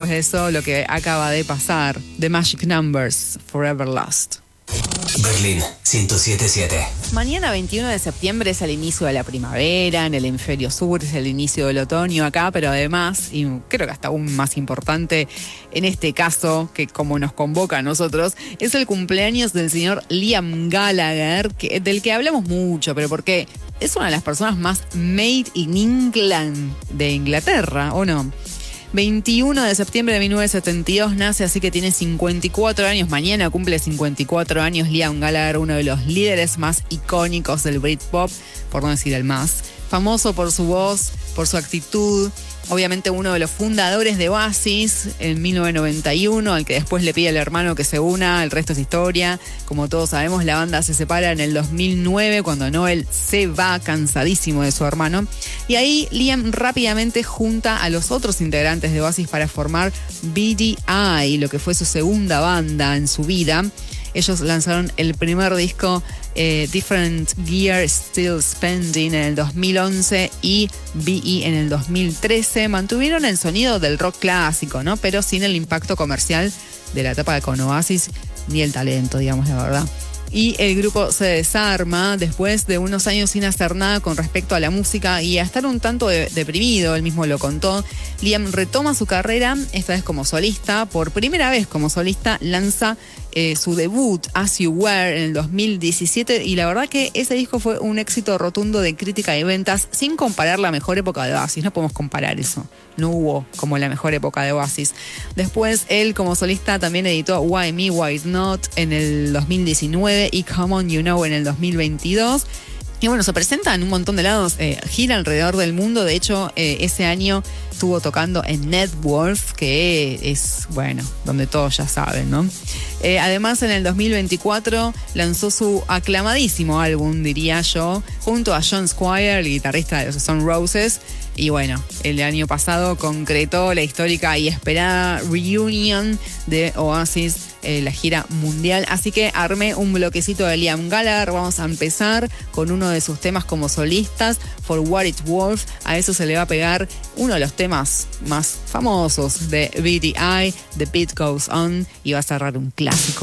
después de eso lo que acaba de pasar. The Magic Numbers, Forever Lost. Berlín 107.7. Mañana 21 de septiembre es el inicio de la primavera, en el hemisferio sur es el inicio del otoño acá, pero además, y creo que hasta aún más importante en este caso, que como nos convoca a nosotros, es el cumpleaños del señor Liam Gallagher, del que hablamos mucho, pero porque es una de las personas más made in England de Inglaterra, ¿o no? 21 de septiembre de 1972 nace, así que tiene 54 años. Mañana cumple 54 años Liam Gallagher, uno de los líderes más icónicos del Britpop, por no decir el más. Famoso por su voz, por su actitud. Obviamente uno de los fundadores de Oasis en 1991, al que después le pide al hermano que se una, el resto es historia. Como todos sabemos, la banda se separa en el 2009 cuando Noel se va cansadísimo de su hermano. Y ahí Liam rápidamente junta a los otros integrantes de Oasis para formar BDI, lo que fue su segunda banda en su vida. Ellos lanzaron el primer disco Different Gear Still Spending en el 2011 y BE en el 2013. Mantuvieron el sonido del rock clásico, ¿no? Pero sin el impacto comercial de la etapa con Oasis ni el talento, digamos la verdad. Y el grupo se desarma después de unos años sin hacer nada con respecto a la música y a estar un tanto deprimido, él mismo lo contó. Liam retoma su carrera, esta vez como solista. Por primera vez como solista lanza su debut, As You Were, en el 2017, y la verdad que ese disco fue un éxito rotundo de crítica y ventas, sin comparar la mejor época de Oasis. No podemos comparar eso, no hubo como la mejor época de Oasis. Después él como solista también editó Why Me, Why Not en el 2019 y Come On You Know en el 2022. Y bueno, se presenta en un montón de lados, gira alrededor del mundo. De hecho, ese año estuvo tocando en Networth, que es, bueno, donde todos ya saben, ¿no? Además, en el 2024 lanzó su aclamadísimo álbum, diría yo, junto a John Squire, el guitarrista de los Stone Roses. Y bueno, el año pasado concretó la histórica y esperada reunion de Oasis, la gira mundial. Así que armé un bloquecito de Liam Gallagher. Vamos a empezar con uno de sus temas como solistas, For What It's Worth. A eso se le va a pegar uno de los temas más famosos de BDI, The Beat Goes On, y va a cerrar un clásico.